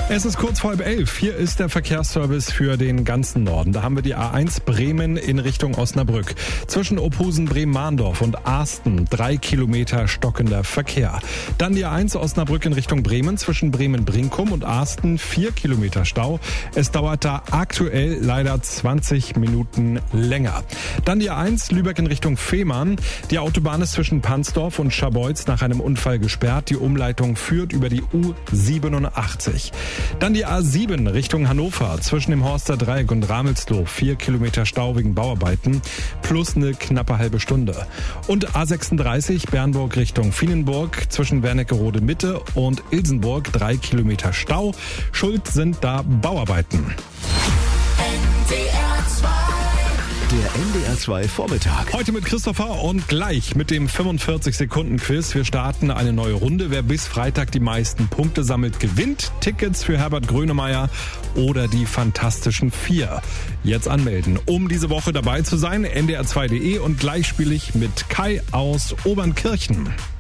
Es ist kurz vor 10:30. Hier ist der Verkehrsservice für den ganzen Norden. Da haben wir die A1 Bremen in Richtung Osnabrück. Zwischen Ophusen, Bremen-Mahndorf und Asten 3 Kilometer stockender Verkehr. Dann die A1 Osnabrück in Richtung Bremen. Zwischen Bremen-Brinkum und Asten 4 Kilometer Stau. Es dauert da aktuell leider 20 Minuten länger. Dann die A1 Lübeck in Richtung Fehmarn. Die Autobahn ist zwischen Pansdorf und Scharbeutz nach einem Unfall gesperrt. Die Umleitung führt über die U87. Dann die A7 Richtung Hannover, zwischen dem Horster Dreieck und Ramelsloh, 4 Kilometer Stau wegen Bauarbeiten, plus eine knappe halbe Stunde. Und A36 Bernburg Richtung Vienenburg, zwischen Wernigerode Mitte und Ilsenburg, 3 Kilometer Stau. Schuld sind da Bauarbeiten. Der NDR 2 Vormittag. Heute mit Christopher und gleich mit dem 45-Sekunden-Quiz. Wir starten eine neue Runde. Wer bis Freitag die meisten Punkte sammelt, gewinnt Tickets für Herbert Grönemeyer oder die Fantastischen Vier. Jetzt anmelden, um diese Woche dabei zu sein. ndr2.de und gleich spiele ich mit Kai aus Obernkirchen.